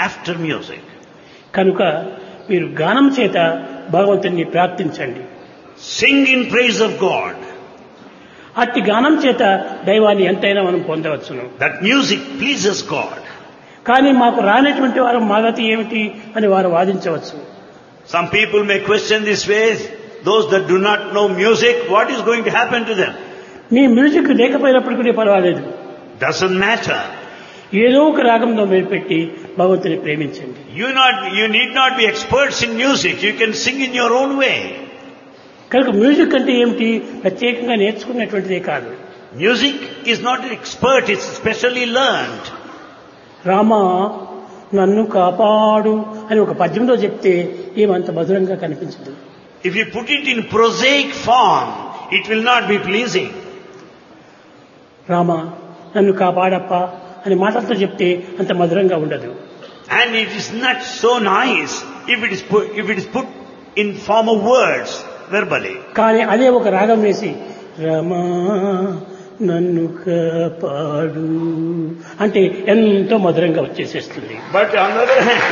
after music. కనుక మీరు గానం చేత భగవంతుని ప్రార్థించండి. Sing in praise of God. అట్టి గానం చేత దైవాన్ని ఎంతైనా మనం పొందవచ్చును. That music pleases God. కానీ మాకు రానటువంటి వారు మాగతి ఏమిటి అని వారు వాదించవచ్చు. Some people may question this way. Those that do not know music, what is going to happen to them? Me music లేకపోయినప్పటికీ పర్వాలేదు. Doesn't matter. ఏదో ఒక రాగంలో మీరు పెట్టి భగవంతుని ప్రేమించండి. You need not be experts in music. You can sing in your own way. కనుక మ్యూజిక్ అంటే ఏమిటి? ప్రత్యేకంగా నేర్చుకున్నటువంటిదే కాదు. Music is not an expert. It's specially learned. Rama నన్ను కాపాడు అని ఒక పద్యంలో చెప్తే ఏమంత మధురంగా కనిపించదు. If you put it in prosaic form, it will not be pleasing. Rama నన్ను కాపాడప్ప అని మాటలతో చెప్తే అంత మధురంగా ఉండదు. And it is not so nice if it is put in form of words verbally. కానీ అదే ఒక రాగం వేసి రామా నన్ను కాపాడు అంటే ఎంతో మధురంగా వచ్చేసేస్తుంది. But on the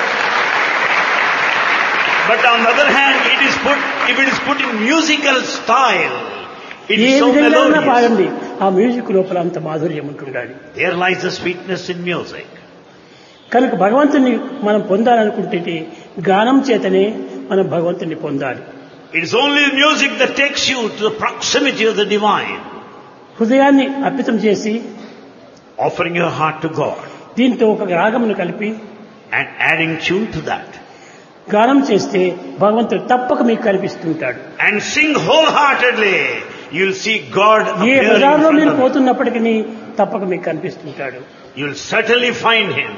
other hand, if it is put in musical style, it A is so విధంగా melodious. పాడండి ఆ మ్యూజిక్ లోపల అంత మాధుర్యం ఉంటుండాలి. There lies the sweetness in music. కనుక భగవంతుని మనం పొందాలనుకుంటే గానం చేతనే మనం భగవంతుని పొందాలి. It is only the music that takes you to the proximity of the divine. హృదయాన్ని అర్పితం చేసి Offering your heart to God దీంతో ఒక రాగమును కలిపి and adding tune to that. గానం చేస్తే భగవంతుడు తప్పక మీకు కనిపిస్తుంటాడు. And sing wholeheartedly. You'll see God A appear in బజార్లో front మీరు of you. పోతున్నప్పటికీ తప్పక మీకు కనిపిస్తుంటాడు. You'll certainly find Him.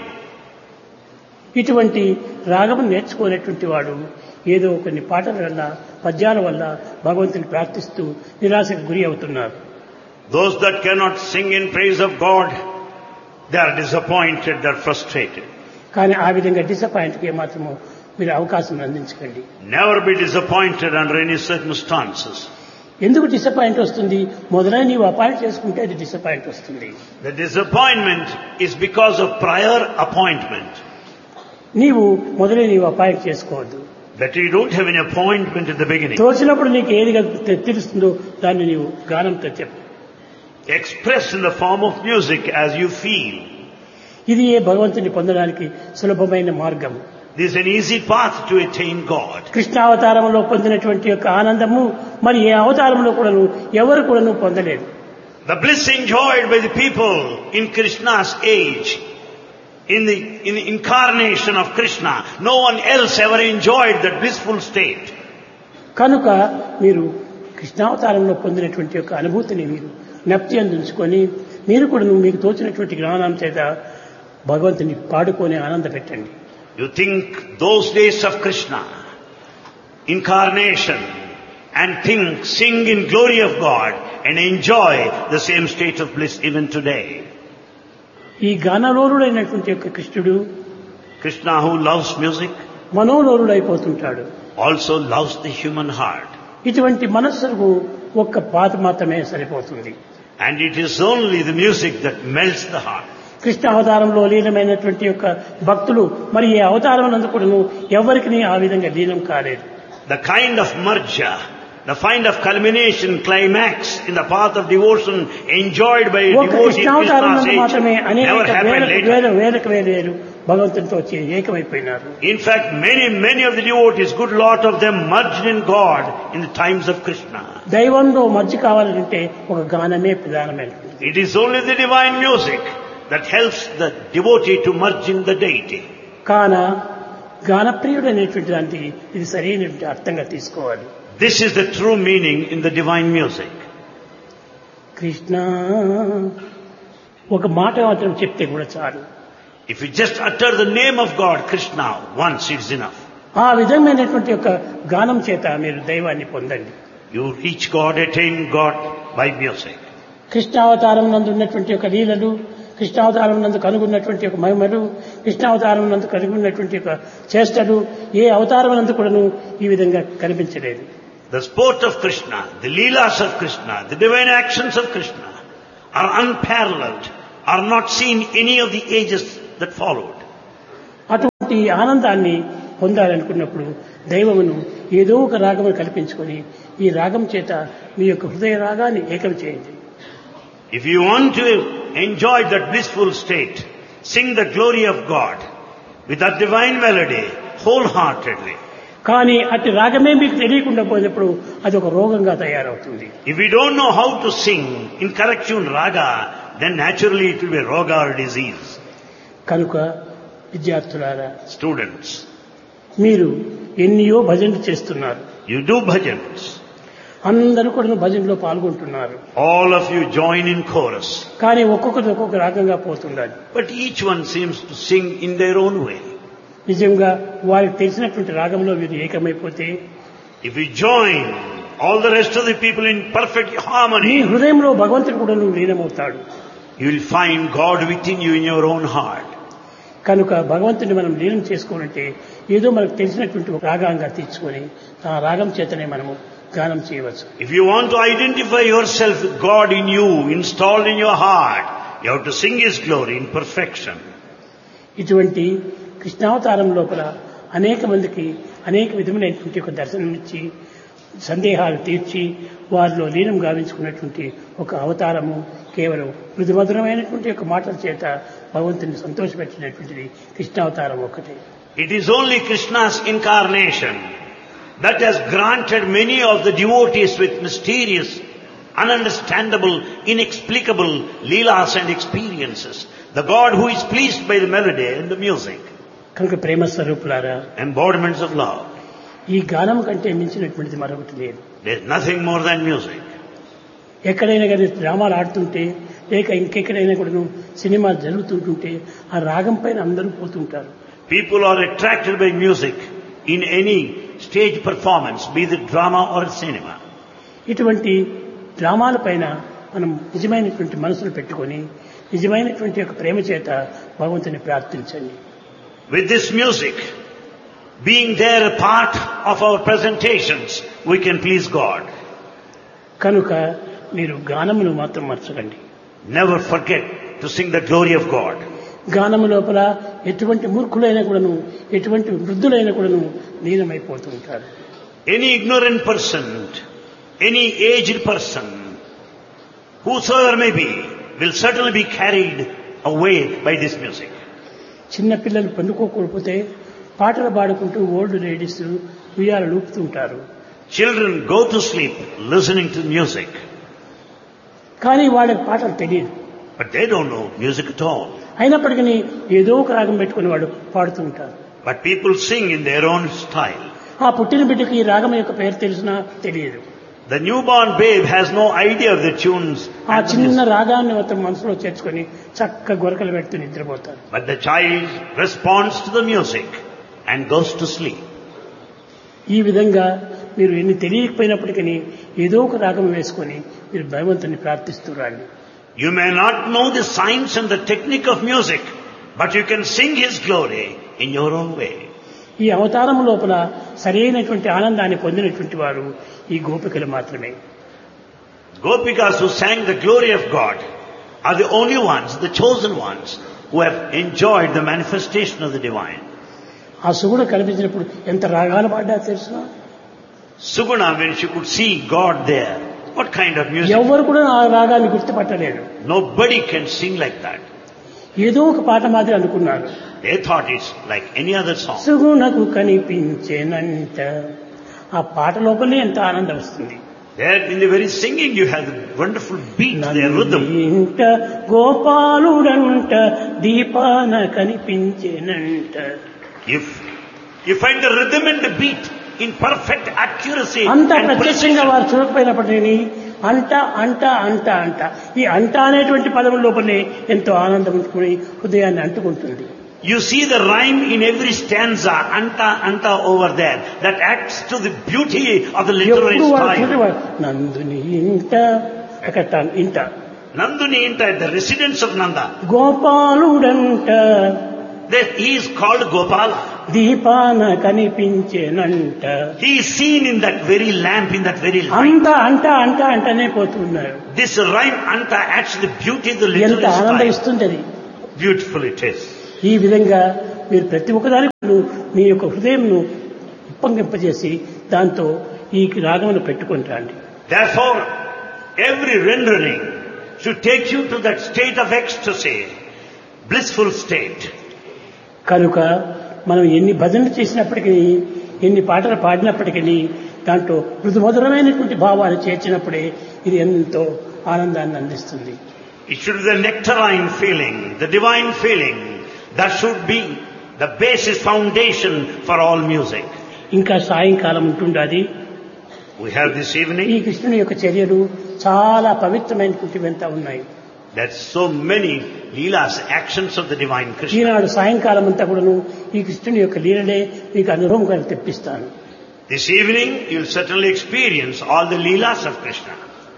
ఇటువంటి రాగము నేర్చుకునేటువంటి వాడు ఏదో కొన్ని పాటల వల్ల పద్యాల వల్ల భగవంతుని ప్రార్థిస్తూ నిరాశకు గురి అవుతున్నారు. Those that cannot sing in praise of God, they are disappointed, they are frustrated. కానీ ఆ విధంగా డిసప్పాయింట్కి ఏమాత్రము మీరు అవకాశం అందించకండి. Never be disappointed under any circumstances. ఎందుకు డిసప్పాయింట్ వస్తుంది? మొదలై నీవు అపాయింట్ చేసుకుంటే అది డిసప్పాయింట్ వస్తుంది. The disappointment is because of prior appointment. నీవు మొదలై నీవు అపాయింట్ చేసుకోవద్దు. That you don't have an appointment at the beginning. తోచినప్పుడు నీకు ఏది తెలుస్తుందో దాన్ని నీవు గానంతో చెప్పు. Express in the form of music as you feel. ఇది ఏ భగవంతుని పొందడానికి సులభమైన మార్గం. This is an easy path to attain God. కృష్ణావతారంలో పొందినటువంటి యొక్క ఆనందము మరి ఏ అవతారంలో కూడాను ఎవరు కూడాను పొందలేదు. The bliss enjoyed by the people in Krishna's age, in the incarnation of Krishna, no one else ever enjoyed that blissful state. కనుక మీరు కృష్ణావతారంలో పొందినటువంటి యొక్క అనుభూతిని మీరు జ్ఞప్తి అందించుకొని మీరు కూడా మీకు తోచినటువంటి జ్ఞానం చేత భగవంతుని పాడుకొని ఆనంద పెట్టండి. You think those days of Krishna, incarnation, and sing in glory of God and enjoy the same state of bliss even today. ఈ గానలోలుడైనటువంటి యొక్క కృష్ణుడు Krishna, who loves music, మనోలోలుడైపోతుంటాడు. also loves the human heart. ఇటువంటి మనస్సుకు ఒక్క పాట మాత్రమే సరిపోతుంది. And it is only the music that melts the heart. Krishna అవతారంలో లీనమైనటువంటి యొక్క భక్తులు మరి ఏ అవతారం నందు కూడాను ఎవరికి ఆ విధంగా లీనం కాలేదు. The kind of marja, the kind of culmination, climax in the path of devotion enjoyed by ఒక devotees in కృష్ణావతారం Krishna's నందు మాత్రమే age అనేక never happened later. వేరు భగవంతునితో వచ్చి ఏకమైపోయినారు. In fact, many of the devotees, good lot of them merged in God in the times of Krishna. దైవంలో మధ్య కావాలంటే ఒక గానమే ప్రధానమైనది. It is only the divine music that helps the devotee to merge in the deity. కాన గానప్రియుడు అనేటువంటి దానికి ఇది సరైనటువంటి అర్థంగా తీసుకోవాలి. This is the true meaning in the divine music. Krishna ఒక మాట మాత్రం చెప్తే కూడా చాలు. If you just utter the name of God, Krishna, once it is enough. ఆ విధమైనటువంటి యొక్క గానం చేత మీరు దైవాన్ని పొందండి. You reach God, attain God by music. కృష్ణావతారం నందు ఉన్నటువంటి యొక్క లీలలు, కృష్ణావతారం నందు కనుగొన్నటువంటి యొక్క మహిమలు, కృష్ణావతారం నందు కనుగొన్నటువంటి యొక్క చేష్టలు ఏ అవతారం నందు కూడాను ఈ విధంగా కనిపించలేదు. The sport of Krishna, the leelas of Krishna, the divine actions of Krishna are unparalleled, are not seen any of the ages that followed. అటువంటి అటువంటి ఆనందాన్ని పొందాలనుకున్నప్పుడు దైవమును ఏదో ఒక రాగమును కల్పించుకొని ఈ రాగం చేత మీ యొక్క హృదయ రాగాన్ని ఏకం చేయండి. If you want to enjoy that blissful state, sing the glory of God with that divine melody wholeheartedly. కానీ అట్టి రాగమే మీకు తెలియకుండా పోయినప్పుడు అది ఒక రోగంగా తయారవుతుంది. If we don't know how to sing in correct tune raga, then naturally it will be roga or disease. కనుక విద్యార్థులారా, Students, మీరు ఎన్నో భజనలు చేస్తున్నారు. you do bhajans. అందరూ కూడా భజనలో పాల్గొంటున్నారు. All of you join in chorus. కానీ ఒక్కొక్కరు ఒక్కొక్క రాగంగా పోతుండాలి. But each one seems to sing in their own way. నిజంగా వారికి తెలిసినటువంటి రాగంలో వీరు ఏకమైపోతే, If we join all the rest of the people in perfect me harmony, హృదయంలో భగవంతుడు కూడా లీనమవుతాడు. you will find God within you in your own heart. కనుక భగవంతుని మనం లీనం చేసుకోవాలంటే ఏదో మనకు తెలిసినటువంటి ఒక రాగంగా తీర్చుకొని ఆ రాగం చేతనే మనము గానం చేయవచ్చు. If you want to identify yourself with God in you, installed in your heart, you have to sing His glory in perfection. ఇటువంటి కృష్ణావతారం లోపల అనేక మందికి అనేక విధములైనటువంటి ఒక దర్శనం ఇచ్చి సందేహాలు తీర్చి వారిలో లీనం గావించుకున్నటువంటి ఒక అవతారము కేవలం మృదుమధురమైనటువంటి ఒక మాటల చేత భగవంతుని సంతోషపెట్టినటువంటిది కృష్ణావతారం ఒకటే. It is only Krishna's incarnation that has granted many of the devotees with mysterious, ununderstandable, inexplicable leelas and experiences. The God who is pleased by the melody and the music. కనుక ప్రేమ స్వరూపులారా, Embodiments of love. ఈ గానం కంటే మించినటువంటిది మరొకటి లేదు. There is nothing more than music. ఎక్కడైనా కానీ డ్రామాలు ఆడుతుంటే లేక ఇంకెక్కడైనా కూడా సినిమాలు జరుగుతుంటుంటే ఆ రాగం పైన అందరూ పోతుంటారు. People are attracted by music in any stage performance, be it drama or cinema. ఇటువంటి డ్రామాల పైన మనం నిజమైనటువంటి మనసును పెట్టుకొని నిజమైనటువంటి యొక్క ప్రేమ చేత భగవంతుని ప్రార్థించండి. With this music being there a part of our presentations, we can please God. కనుక మీరు గానమును మాత్రం మర్చకండి. Never forget to sing the glory of God. గానము లోపల ఎటువంటి మూర్ఖులైనా కూడాను ఎటువంటి వృద్ధులైనా కూడాను లీనమైపోతూ ఉంటారు. Any ignorant person, any aged person, whosoever may be, will certainly be carried away by this music. చిన్న పిల్లలు పండుకోకపోతే పాటలు పాడుకుంటూ ఓల్డ్ లేడీస్ ఉయ్యాల లూపుతుంటారు. Children go to sleep listening to music. కానీ వాళ్ళకి పాటలు తెలియదు. But they don't know music at all. అయినప్పటికీ ఏదో ఒక రాగం పెట్టుకుని వాడు పాడుతూ ఉంటారు. But people sing in their own style. ఆ పుట్టిన బిడ్డకి ఈ రాగం యొక్క పేరు తెలిసినా తెలియదు. The newborn babe has no idea of the tunes. ఆ చిన్న రాగాన్ని మొత్తం మనసులో చేర్చుకొని చక్క గొరకలు పెడుతూ నిద్రపోతారు. But the child responds to the music and goes to sleep. ఈ విధంగా మీరు ఎన్ని తెలియకపోయినప్పటికీ ఏదో ఒక రాగం వేసుకొని మీరు భగవంతుని ప్రార్థిస్తూ రండి. You may not know the science and the technique of music, but you can sing His glory in your own way. ఈ అవతారం లోపల సరైనటువంటి ఆనందాన్ని పొందినటువంటి వారు ఈ గోపికలు మాత్రమే. Gopikas who sang the glory of God are the only ones, the chosen ones, who have enjoyed the manifestation of the divine. ఆ సుగుణ కనిపించినప్పుడు ఎంత రాగాలు పాడా తెలుసునా? Suguna, when she could see God there, what kind of music? ఎవరు కూడా ఆ రాగాన్ని గుర్తుపట్టలేరు. Nobody can sing like that. ఏదో ఒక పాట మాదిరి అనుకున్నారు. They thought it's like any other song. సుగుణకు కనిపించేనంట, ఆ పాట లోపలే ఎంత ఆనందం వస్తుంది. There in the very singing you have the wonderful beat, their rhythm. ఇంట గోపాలుడంట దీపాన కనిపించేనంట. If you find the rhythm and the beat in perfect accuracy అంత and ప్రత్యక్షంగా precision, వారు చూడకపోయినప్పటికీ అంట అంట అంట అంట ఈ అంట అనేటువంటి పదం లోపలే ఎంతో ఆనందం ఉంటుకుని హృదయాన్ని అంటుకుంటుంది. you see the rhyme in every stanza, anta anta over there, that adds to the beauty of the literary ఎప్పుడు వారు style. చూడేవారు నందుని ఇంట అక్కడ ఇంట Nanduni Inta, the residence of Nanda, గోపాలుడంట that he is called Gopala. దీపాన కనిపించేనంట. He is seen in that very lamp, in that very light. అంత అంట అంట అంటనే పోతున్నారు. This rhyme anta adds to the beauty of the ఎంత literary ఆనందం style. ఇస్తుంది అది. Beautiful it is. ఈ విధంగా మీరు ప్రతి ఒక్కదానికి మీ యొక్క హృదయంను ఉప్పొంగింపజేసి దాంతో ఈ రాగమును పెట్టుకుంటాండి. Therefore, every rendering should take you to that state of ecstasy, blissful state. కనుక మనం ఎన్ని భజనలు చేసినప్పటికీ, ఎన్ని పాటలు పాడినప్పటికీ దాంట్లో మృదుమధురమైనటువంటి భావాలు చేర్చినప్పుడే ఇది ఎంతో ఆనందాన్ని అందిస్తుంది. It should be the nectarine feeling, the divine feeling that should be the basis, foundation for all music. ఇంకా సాయంకాలం ఉంటుండాది. We have this evening. ఈ కృష్ణుని యొక్క చర్యలు చాలా పవిత్రమైనటువంటివంతా ఉన్నాయి. That's so many leelas, actions of the divine Krishna. ఈనాడు సాయంకాలం అంతా కూడాను ఈ కృష్ణుని యొక్క లీలలే మీకు అనుభవం తెప్పిస్తాను. This evening you'll certainly experience all the leelas of Krishna.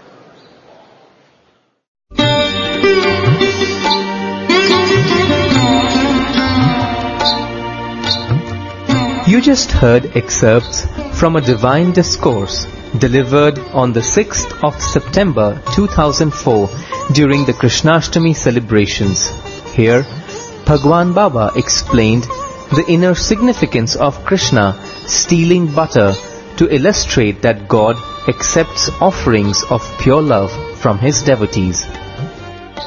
You just heard excerpts from a divine discourse delivered on the 6th of September 2004 during the Krishnashtami celebrations. Here, Bhagwan Baba explained the inner significance of Krishna stealing butter to illustrate that God accepts offerings of pure love from his devotees.